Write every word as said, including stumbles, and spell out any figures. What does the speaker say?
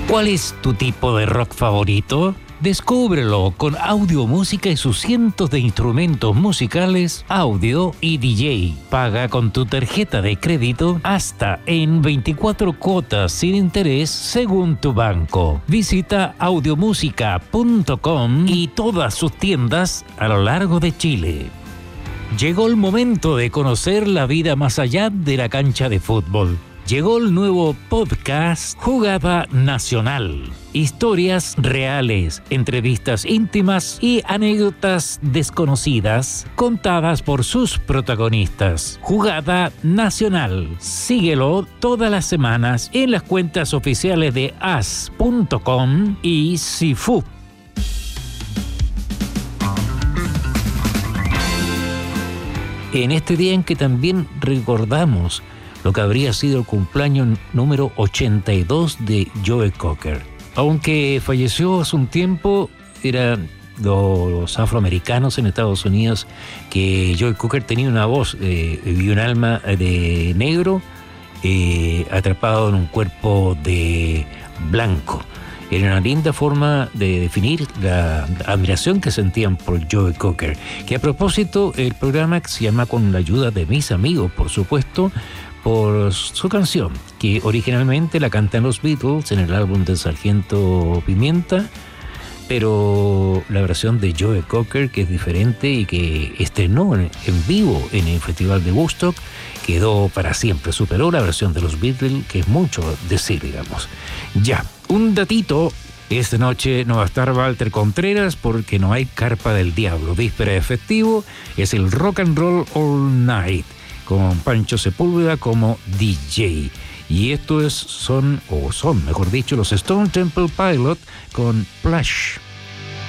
¿Cuál es tu tipo de rock favorito? Descúbrelo con Audio Música y sus cientos de instrumentos musicales, audio y D J. Paga con tu tarjeta de crédito hasta en veinticuatro cuotas sin interés según tu banco. Visita audiomúsica punto com y todas sus tiendas a lo largo de Chile. Llegó el momento de conocer la vida más allá de la cancha de fútbol. Llegó el nuevo podcast Jugada Nacional. Historias reales, entrevistas íntimas y anécdotas desconocidas contadas por sus protagonistas. Jugada Nacional. Síguelo todas las semanas en las cuentas oficiales de as punto com y Sifu. En este día en que también recordamos lo que habría sido el cumpleaños número ochenta y dos de Joe Cocker. Aunque falleció hace un tiempo, eran los afroamericanos en Estados Unidos que Joe Cocker tenía una voz eh, y un alma de negro eh, atrapado en un cuerpo de blanco. Era una linda forma de definir la admiración que sentían por Joe Cocker. Que a propósito, el programa se llama Con la ayuda de mis amigos, por supuesto, por su canción, que originalmente la cantan los Beatles en el álbum de Sargento Pimienta, pero la versión de Joe Cocker, que es diferente y que estrenó en, en vivo en el Festival de Woodstock, quedó para siempre, superó la versión de los Beatles, que es mucho decir, digamos. Ya, un datito, esta noche no va a estar Walter Contreras porque no hay Carpa del Diablo, víspera de festivo, es el Rock and Roll All Night, con Pancho Sepúlveda como D J. Y estos son, o son, mejor dicho, los Stone Temple Pilots con Plush.